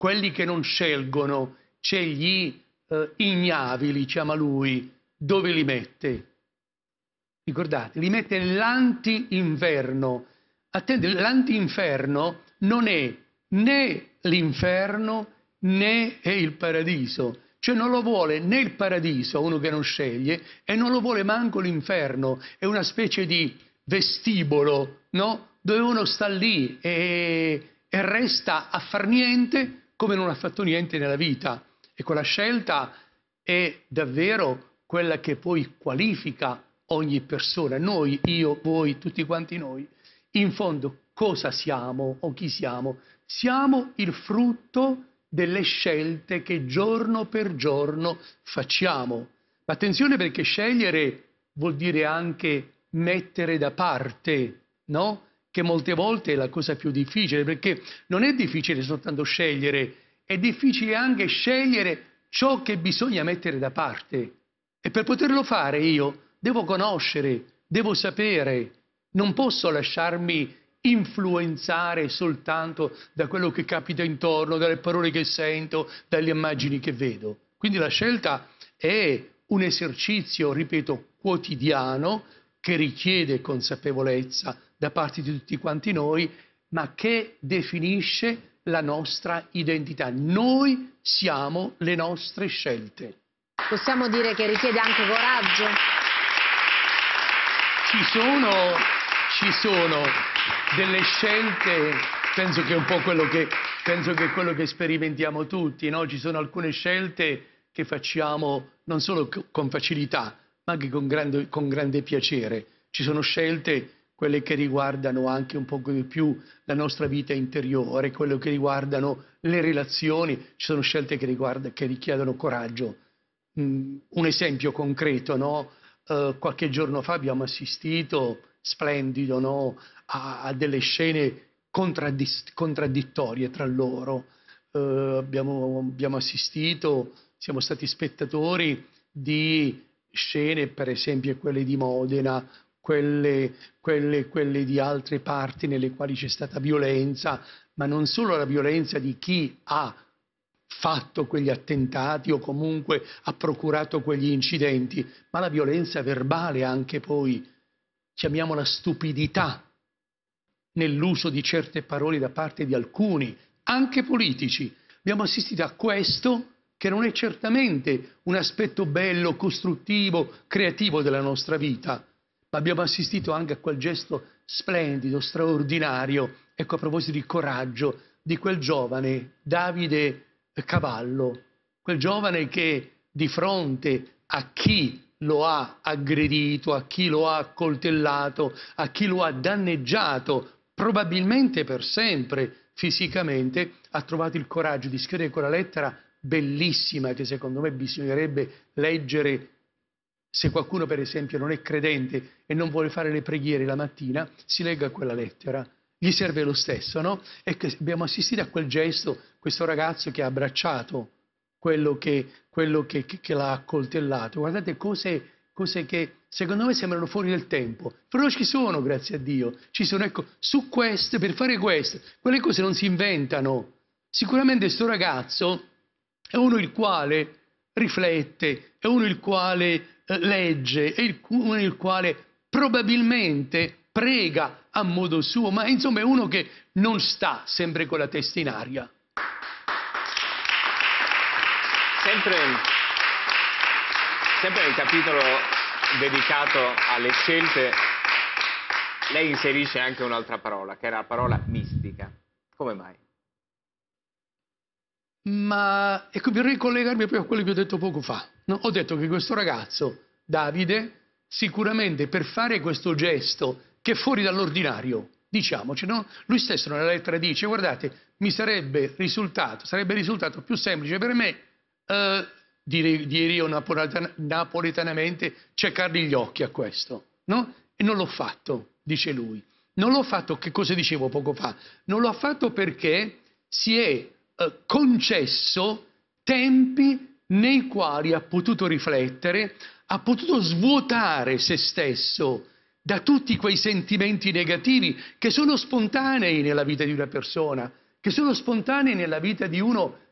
quelli che non scelgono, c'è gli ignavi, li chiama lui, dove li mette? Ricordate, li mette nell'anti-inferno. Attenti, l'anti-inferno non è né l'inferno né è il paradiso. Cioè non lo vuole né il paradiso, uno che non sceglie, e non lo vuole manco l'inferno. È una specie di vestibolo, no? Dove uno sta lì e resta a far niente come non ha fatto niente nella vita. E quella scelta è davvero quella che poi qualifica ogni persona, noi, io, voi, tutti quanti noi. In fondo cosa siamo o chi siamo? Siamo il frutto delle scelte che giorno per giorno facciamo. Ma attenzione, perché scegliere vuol dire anche mettere da parte, no? Che molte volte è la cosa più difficile, perché non è difficile soltanto scegliere, è difficile anche scegliere ciò che bisogna mettere da parte. E per poterlo fare io devo conoscere, devo sapere, non posso lasciarmi influenzare soltanto da quello che capita intorno, dalle parole che sento, dalle immagini che vedo. Quindi la scelta è un esercizio, ripeto, quotidiano, che richiede consapevolezza da parte di tutti quanti noi, ma che definisce la nostra identità. Noi siamo le nostre scelte. Possiamo dire che richiede anche coraggio? Ci sono delle scelte, penso che è un po' quello che sperimentiamo tutti, no? Ci sono alcune scelte che facciamo non solo con facilità, ma anche con grande piacere. Ci sono scelte, quelle che riguardano anche un poco di più la nostra vita interiore, quelle che riguardano le relazioni, ci sono scelte che richiedono coraggio. Un esempio concreto, no? Qualche giorno fa abbiamo assistito, splendido, no? a delle scene contraddittorie tra loro. Abbiamo assistito, siamo stati spettatori di scene, per esempio quelle di Modena, quelle di altre parti nelle quali c'è stata violenza, ma non solo la violenza di chi ha fatto quegli attentati o comunque ha procurato quegli incidenti, ma la violenza verbale anche poi, chiamiamola stupidità, nell'uso di certe parole da parte di alcuni, anche politici. Abbiamo assistito a questo, che non è certamente un aspetto bello, costruttivo, creativo della nostra vita, ma abbiamo assistito anche a quel gesto splendido, straordinario, ecco, a proposito di coraggio, di quel giovane Davide Cavallo, quel giovane che di fronte a chi lo ha aggredito, a chi lo ha accoltellato, a chi lo ha danneggiato, probabilmente per sempre fisicamente, ha trovato il coraggio di scrivere quella lettera bellissima che secondo me bisognerebbe leggere se qualcuno per esempio non è credente e non vuole fare le preghiere la mattina, si legga quella lettera. Gli serve lo stesso, no? E abbiamo assistito a quel gesto, questo ragazzo che ha abbracciato quello che l'ha accoltellato. Guardate cose che secondo me sembrano fuori del tempo, però ci sono, grazie a Dio. Ci sono, ecco, su queste, per fare questo, quelle cose non si inventano. Sicuramente questo ragazzo è uno il quale riflette, è uno il quale legge, è uno il quale probabilmente prega a modo suo, ma insomma è uno che non sta sempre con la testa in aria. Sempre nel capitolo dedicato alle scelte, lei inserisce anche un'altra parola, che era la parola mistica. Come mai? Ma ecco, vorrei collegarmi proprio a quello che ho detto poco fa. No? Ho detto che questo ragazzo, Davide, sicuramente per fare questo gesto che è fuori dall'ordinario, diciamoci, no? Lui stesso nella lettera dice: guardate, sarebbe risultato più semplice per me, dire io napoletanamente, ciecargli gli occhi a questo, no? E non l'ho fatto, dice lui. Non l'ho fatto, che cosa dicevo poco fa? Non l'ho fatto perché si è concesso tempi nei quali ha potuto riflettere, ha potuto svuotare se stesso da tutti quei sentimenti negativi che sono spontanei nella vita di una persona, che sono spontanei nella vita di uno